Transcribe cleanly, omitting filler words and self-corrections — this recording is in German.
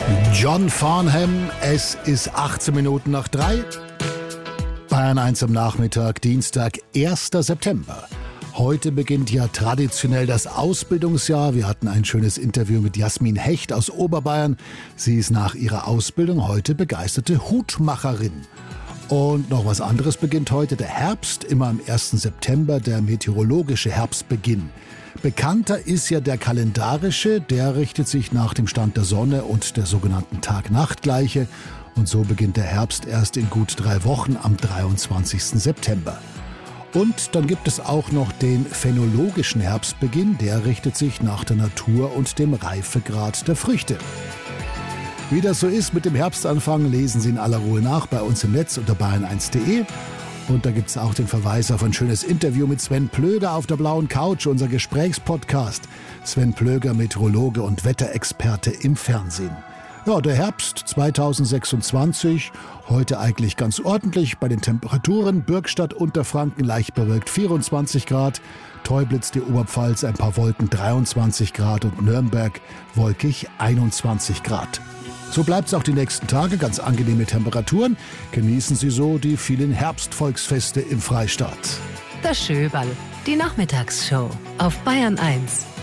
John Farnham, es ist 18 Minuten nach 3. Bayern 1 am Nachmittag, Dienstag, 1. September. Heute beginnt ja traditionell das Ausbildungsjahr. Wir hatten ein schönes Interview mit Jasmin Hecht aus Oberbayern. Sie ist nach ihrer Ausbildung heute begeisterte Hutmacherin. Und noch was anderes beginnt heute, der Herbst, immer am 1. September, der meteorologische Herbstbeginn. Bekannter ist ja der kalendarische, der richtet sich nach dem Stand der Sonne und der sogenannten Tag-Nacht-Gleiche. Und so beginnt der Herbst erst in gut 3 Wochen am 23. September. Und dann gibt es auch noch den phänologischen Herbstbeginn, der richtet sich nach der Natur und dem Reifegrad der Früchte. Wie das so ist mit dem Herbstanfang, lesen Sie in aller Ruhe nach bei uns im Netz unter bayern1.de. Und da gibt es auch den Verweis auf ein schönes Interview mit Sven Plöger auf der blauen Couch, unser Gesprächspodcast. Sven Plöger, Meteorologe und Wetterexperte im Fernsehen. Ja, der Herbst 2026, heute eigentlich ganz ordentlich bei den Temperaturen. Bürgstadt, Unterfranken leicht bewölkt 24 Grad, Teublitz, die Oberpfalz, ein paar Wolken 23 Grad und Nürnberg wolkig 21 Grad. So bleibt es auch die nächsten Tage, ganz angenehme Temperaturen. Genießen Sie so die vielen Herbstvolksfeste im Freistaat. Das Schöberl, die Nachmittagsshow auf Bayern 1.